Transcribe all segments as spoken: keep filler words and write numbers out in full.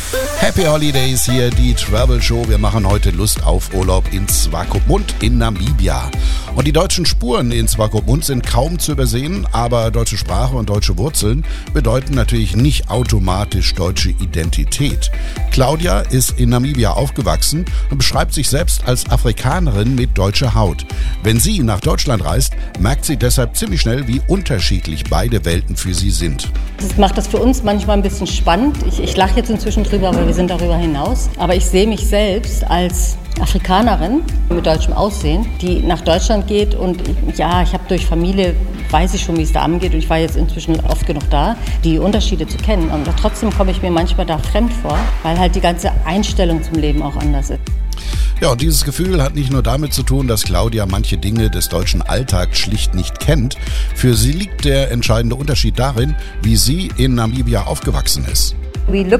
Happy Holidays hier, die Travel Show. Wir machen heute Lust auf Urlaub in Swakopmund in Namibia. Und die deutschen Spuren in Swakopmund sind kaum zu übersehen, aber deutsche Sprache und deutsche Wurzeln bedeuten natürlich nicht automatisch deutsche Identität. Claudia ist in Namibia aufgewachsen und beschreibt sich selbst als Afrikanerin mit deutscher Haut. Wenn sie nach Deutschland reist, merkt sie deshalb ziemlich schnell, wie unterschiedlich beide Welten für sie sind. Das macht das für uns manchmal ein bisschen spannend. Ich, ich lache jetzt inzwischen drüber, weil wir sind darüber hinaus. Aber ich sehe mich selbst als Afrikanerin mit deutschem Aussehen, die nach Deutschland geht. Und ja, ich habe durch Familie, weiß ich schon, wie es da angeht. Und ich war jetzt inzwischen oft genug da, die Unterschiede zu kennen. Und trotzdem komme ich mir manchmal da fremd vor, weil halt die ganze Einstellung zum Leben auch anders ist. Ja, und dieses Gefühl hat nicht nur damit zu tun, dass Claudia manche Dinge des deutschen Alltags schlicht nicht kennt. Für sie liegt der entscheidende Unterschied darin, wie sie in Namibia aufgewachsen ist. Wir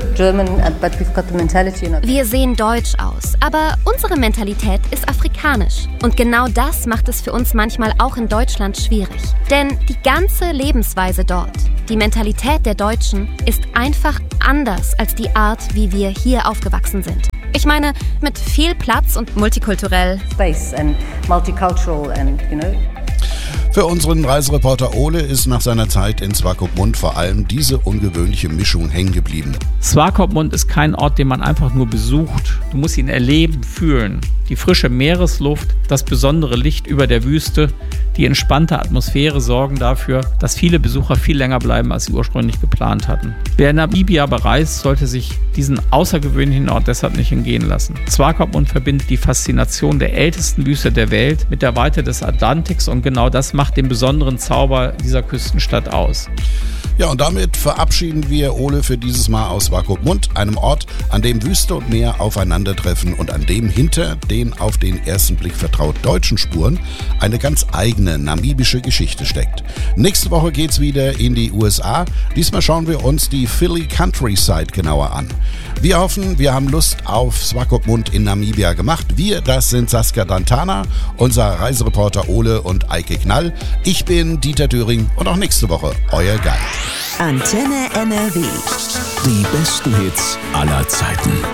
sehen deutsch aus, aber unsere Mentalität ist afrikanisch. Und genau das macht es für uns manchmal auch in Deutschland schwierig. Denn die ganze Lebensweise dort, die Mentalität der Deutschen, ist einfach anders als die Art, wie wir hier aufgewachsen sind. Ich meine, mit viel Platz und multikulturell. Space and multicultural and, you know. Für unseren Reisereporter Ole ist nach seiner Zeit in Swakopmund vor allem diese ungewöhnliche Mischung hängen geblieben. Swakopmund ist kein Ort, den man einfach nur besucht. Du musst ihn erleben, fühlen. Die frische Meeresluft, das besondere Licht über der Wüste, die entspannte Atmosphäre sorgen dafür, dass viele Besucher viel länger bleiben, als sie ursprünglich geplant hatten. Wer Namibia bereist, sollte sich diesen außergewöhnlichen Ort deshalb nicht entgehen lassen. Swakopmund verbindet die Faszination der ältesten Wüste der Welt mit der Weite des Atlantiks und genau das macht den besonderen Zauber dieser Küstenstadt aus. Ja, und damit verabschieden wir Ole für dieses Mal aus Swakopmund, einem Ort, an dem Wüste und Meer aufeinandertreffen und an dem hinter den auf den ersten Blick vertraut deutschen Spuren eine ganz eigene namibische Geschichte steckt. Nächste Woche geht's wieder in die U S A. Diesmal schauen wir uns die Philly Countryside genauer an. Wir hoffen, wir haben Lust auf Swakopmund in Namibia gemacht. Wir, das sind Saskia Dantana, unser Reisereporter Ole und Eike Knall. Ich bin Dieter Döring und auch nächste Woche euer Guide. Antenne N R W. Die besten Hits aller Zeiten.